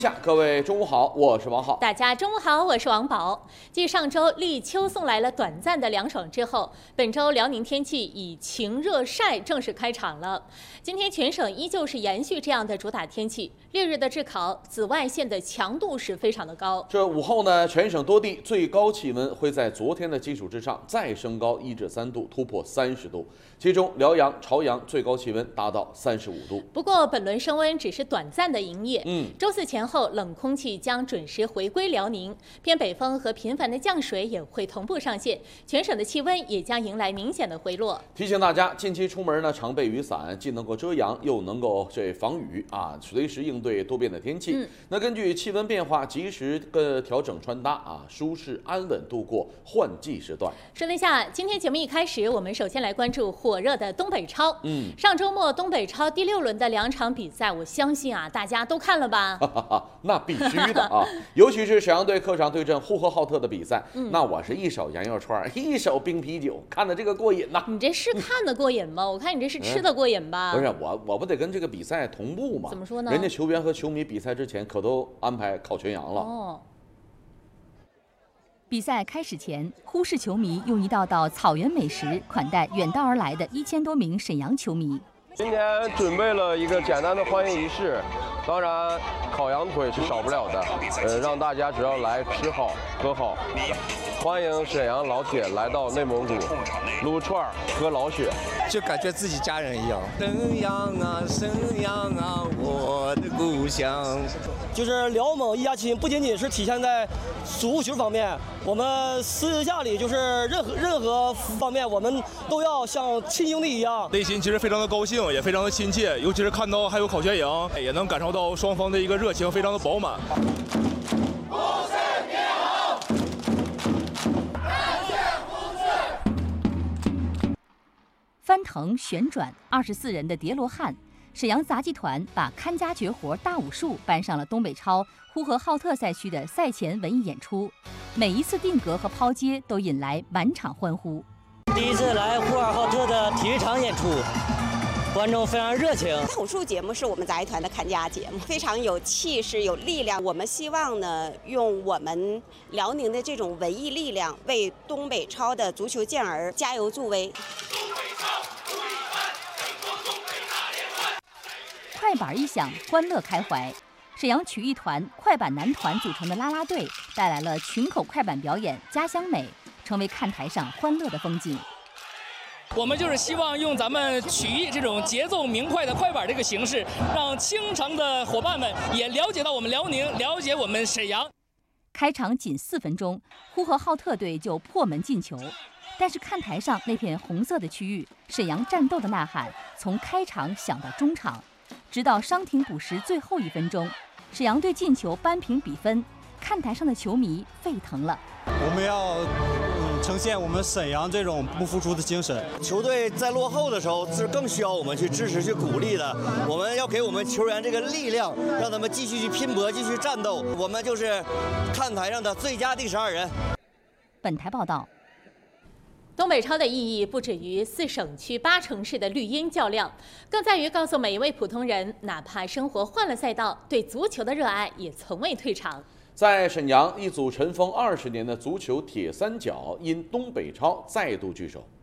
各位中午好，我是王浩。 大家中午好，我是王宝。继上周立秋送来了短暂的凉爽之后，本周辽宁天气以晴热晒正式开场了。今天全省依旧是延续这样的主打天气，烈日的炙烤，紫外线的强度是非常的高。 这午后呢，全省多地最高气温会在昨天的基础之上再升高1至3度，突破30度。其中辽阳、朝阳最高气温达到35度。 不过本轮升温只是短暂的营业。周四前后冷空气将准时回归辽宁，偏北风和频繁的降水也会同步上线，全省的气温也将迎来明显的回落。 提醒大家，近期出门呢，常备雨伞，既能够遮阳，又能够防雨啊，随时应对多变的天气。那根据气温变化，及时调整穿搭啊，舒适安稳度过换季时段。 说了一下，今天节目一开始，我们首先来关注火热的东北超。上周末东北超第6轮的2场比赛，我相信啊，大家都看了吧？ 那必须的啊！尤其是沈阳队客场对阵呼和浩特的比赛，那我是一手羊肉串，一手冰啤酒，看的这个过瘾呐！ 你这是看的过瘾吗？我看你这是吃的过瘾吧？ 不是我不得跟这个比赛同步吗？ 怎么说呢？ 人家球员和球迷比赛之前可都安排烤全羊了。 哦。 比赛开始前，呼市球迷用一道道草原美食款待远道而来的1000多名沈阳球迷。 今天准备了一个简单的欢迎仪式，当然烤羊腿是少不了的，让大家只要来吃好喝好。欢迎沈阳老铁来到内蒙古撸串喝老雪， 就感觉自己家人一样。沈阳啊，沈阳啊，我的故乡。 就是辽蒙一家亲，不仅仅是体现在足球方面，我们私下里就是任何方面，我们都要像亲兄弟一样。 内心其实非常的高兴，也非常的亲切，尤其是看到还有烤全羊，也能感受到双方的一个热情非常的饱满。 翻腾旋转24人的叠罗汉，沈阳杂技团把看家绝活大武术搬上了东北超呼和浩特赛区的赛前文艺演出，每一次定格和抛接都引来满场欢呼。 第一次来呼和浩特的体育场演出，观众非常热情。 大武术节目是我们杂技团的看家节目，非常有气势、有力量。我们希望呢，用我们辽宁的这种文艺力量，为东北超的足球健儿加油助威。 快板一响，欢乐开怀。沈阳曲艺团、快板男团组成的啦啦队带来了群口快板表演《家乡美》，成为看台上欢乐的风景。 我们就是希望用咱们曲艺这种节奏明快的快板这个形式，让青城的伙伴们也了解到我们辽宁，了解我们沈阳。 开场仅4分钟，呼和浩特队就破门进球。但是看台上那片红色的区域，沈阳战斗的呐喊从开场响到中场，直到伤停补时最后1分钟，沈阳队进球扳平比分，看台上的球迷沸腾了。 我们要呈现我们沈阳这种不服输的精神。 球队在落后的时候是更需要我们去支持、去鼓励的。我们要给我们球员这个力量，让他们继续去拼搏、继续战斗。我们就是看台上的最佳第12人。 本台报道。 东北超的意义不止于4省区8城市的绿茵较量，更在于告诉每一位普通人，哪怕生活换了赛道，对足球的热爱也从未退场。 在沈阳，一组尘封20年的足球铁三角因东北超再度聚首。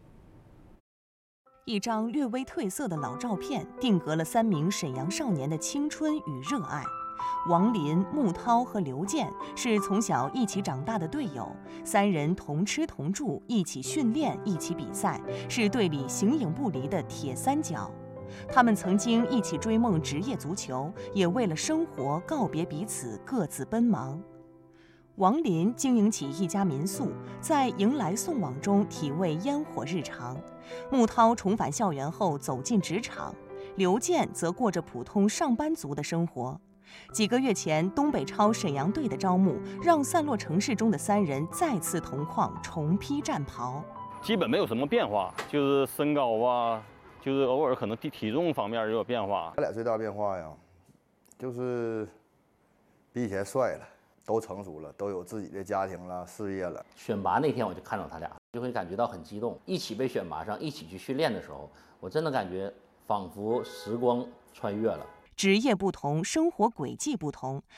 一张略微褪色的老照片，定格了3名沈阳少年的青春与热爱。王林、穆涛和刘健是从小一起长大的队友，3人同吃同住，一起训练，一起比赛，是队里形影不离的铁三角。他们曾经一起追梦职业足球，也为了生活告别彼此，各自奔忙。王林经营起一家民宿，在迎来送往中体味烟火日常。穆涛重返校园后走进职场，刘健则过着普通上班族的生活。几个月前，东北超沈阳队的招募，让散落城市中的3人再次同框，重披战袍。 基本没有什么变化，就是身高啊，就是偶尔可能体重方面也有变化。 他俩最大变化呀，就是比以前帅了，都成熟了，都有自己的家庭了、事业了。 选拔那天我就看到他俩，就会感觉到很激动。一起被选拔上，一起去训练的时候，我真的感觉仿佛时光穿越了。 职业不同，生活轨迹不同，